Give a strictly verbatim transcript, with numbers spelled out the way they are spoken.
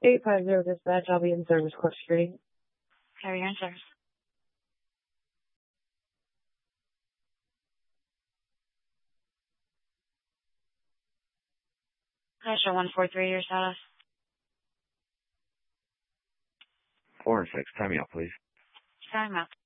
eight five zero dispatch, I'll be in service, Court Street. Carry your in service. Pressure one four three, your status. Four and six, time me out, please. Time out.